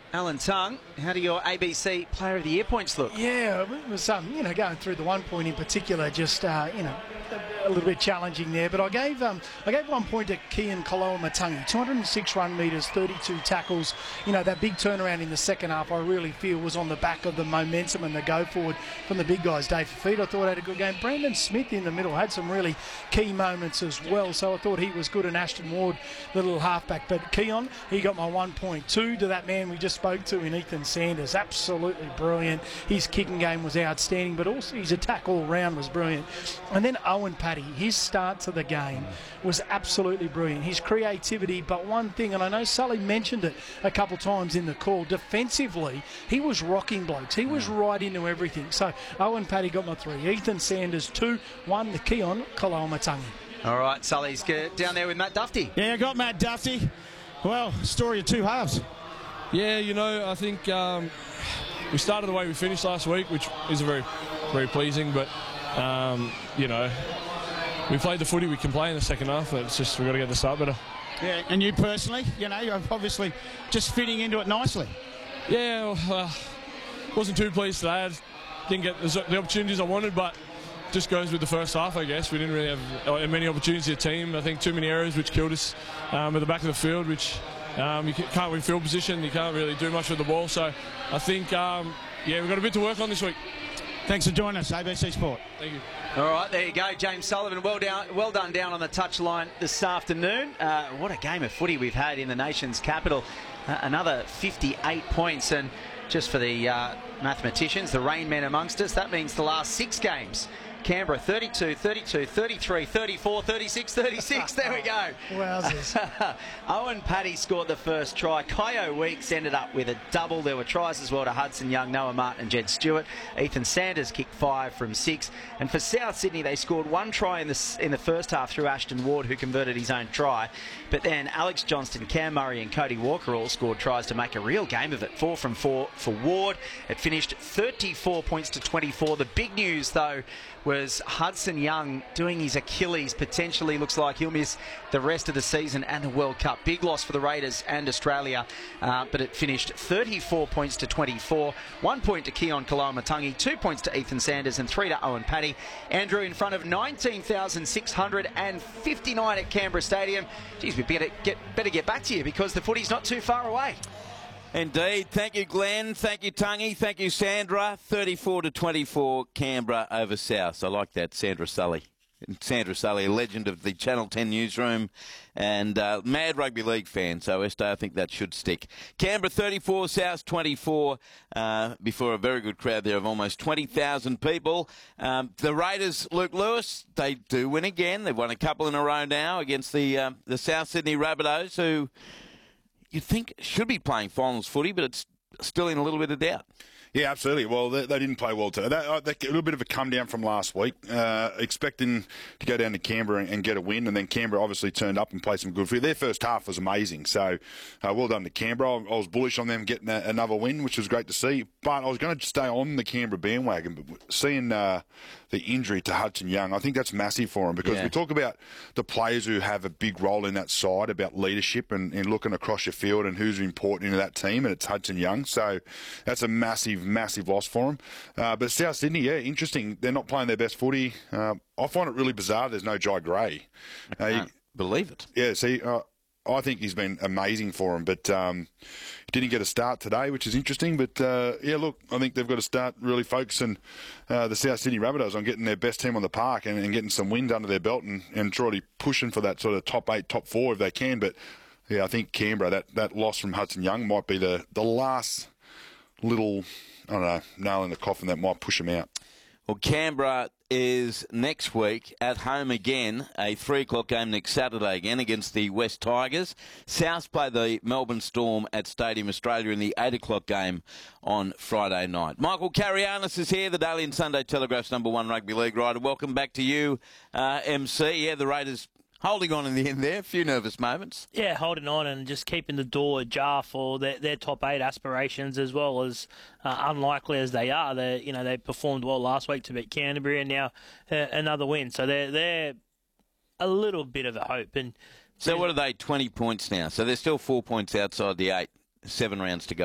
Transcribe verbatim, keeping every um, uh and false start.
Alan Tongue, how do your A B C Player of the Year points look? Yeah, it was, um, you know, going through the one point in particular, just, uh, you know, a little bit challenging there. But I gave um, I gave one point to Kian Koloamatangi, two hundred six run metres, thirty-two tackles. You know, that big turnaround in the second half, I really feel, was on the back of the momentum and the go forward from the big guys. Dave Fafita, I thought, had a good game. Brandon Smith in the middle had some really key moments as well. So I thought he was good. And Ashton Ward, the little halfback. But Keon, he got my one point two to that man we just spoke to in Ethan Sanders. Absolutely brilliant. His kicking game was outstanding, but also his attack all round was brilliant. And then Owen Paddy, his start to the game was absolutely brilliant. His creativity, but one thing, and I know Sully mentioned it a couple times in the call, defensively, he was rocking blokes. He was right into everything. So Owen Paddy got my three. Ethan Sanders, two. One, the Keon Koloamatangi. All right, Sully's down there with Matt Dufty. Yeah, I got Matt Dufty. Well, story of two halves. Yeah, you know, I think um, we started the way we finished last week, which is very, very pleasing. But, um, you know, we played the footy we can play in the second half. But it's just we've got to get the start better. Yeah, and you personally, you know, you're obviously just fitting into it nicely. Yeah, well, uh, wasn't too pleased today. I didn't get the opportunities I wanted, but just goes with the first half, I guess. We didn't really have many opportunities as a team. I think too many errors, which killed us um, at the back of the field, which um, you can't win field position. You can't really do much with the ball. So I think, um, yeah, we've got a bit to work on this week. Thanks for joining us, A B C Sport. Thank you. All right, there you go. James Sullivan, well, down, well done down on the touchline this afternoon. Uh, what a game of footy we've had in the nation's capital. Uh, another fifty-eight points. And just for the uh, mathematicians, the rain men amongst us, that means the last six games. Canberra thirty-two, thirty-two, thirty-three, thirty-four, thirty-six, thirty-six. There we go. Wowzers. Owen Paddy scored the first try. Kyo Weeks ended up with a double. There were tries as well to Hudson Young, Noah Martin and Jed Stewart. Ethan Sanders kicked five from six. And for South Sydney, they scored one try in the, in the first half through Ashton Ward, who converted his own try. But then Alex Johnston, Cam Murray and Cody Walker all scored tries to make a real game of it. Four from four for Ward. It finished thirty-four points to twenty-four. The big news, though, was Hudson Young doing his Achilles. Potentially looks like he'll miss the rest of the season and the World Cup. Big loss for the Raiders and Australia, uh, but it finished thirty-four points to twenty-four. One point to Keon Koloamatangi, two points to Ethan Sanders and three to Owen Paddy. Andrew, in front of nineteen thousand six hundred fifty-nine at Canberra Stadium. Geez, we better get, better get back to you because the footy's not too far away. Indeed. Thank you, Glenn. Thank you, Tungy. Thank you, Sandra. thirty-four to twenty-four, Canberra over South. I like that, Sandra Sully. Sandra Sully, a legend of the Channel ten newsroom and uh, mad rugby league fan. So, Esther, I think that should stick. Canberra thirty-four, South twenty-four, uh, before a very good crowd there of almost twenty thousand people. Um, the Raiders, Luke Lewis, they do win again. They've won a couple in a row now against the uh, the South Sydney Rabbitohs, who you'd think should be playing finals footy, but it's still in a little bit of doubt. Yeah, absolutely. Well, they, they didn't play well today. That, uh, that, a little bit of a come down from last week, uh, expecting to go down to Canberra and, and get a win, and then Canberra obviously turned up and played some good footy. Their first half was amazing, so uh, well done to Canberra. I, I was bullish on them getting a, another win, which was great to see. But I was going to stay on the Canberra bandwagon, but seeing uh, the injury to Hudson Young, I think that's massive for him because yeah. we talk about the players who have a big role in that side, about leadership and, and looking across your field and who's important into that team, and it's Hudson Young. So that's a massive, massive loss for him. Uh, but South Sydney, yeah, interesting. They're not playing their best footy. Uh, I find it really bizarre there's no Jai Gray. I can't uh, you, believe it. Yeah, see, uh, I think he's been amazing for him, but um, he didn't get a start today, which is interesting. But, uh, yeah, look, I think they've got to start really focusing uh, the South Sydney Rabbitohs on getting their best team on the park and, and getting some wins under their belt and, and truly pushing for that sort of top eight, top four if they can. But, yeah, I think Canberra, that, that loss from Hudson Young might be the, the last little, I don't know, nail in the coffin that might push them out. Well, Canberra is next week at home again, a three o'clock game next Saturday again against the West Tigers. South play the Melbourne Storm at Stadium Australia in the eight o'clock game on Friday night. Michael Carianis is here, the Daily and Sunday Telegraph's number one rugby league writer. Welcome back to you, uh, M C. Yeah, the Raiders holding on in the end there, a few nervous moments. Yeah, holding on and just keeping the door ajar for their, their top eight aspirations, as well as uh, unlikely as they are. They, you know, they performed well last week to beat Canterbury, and now uh, another win. So they're they're a little bit of a hope. And so what are they? Twenty points now. So they're still four points outside the eight. Seven rounds to go.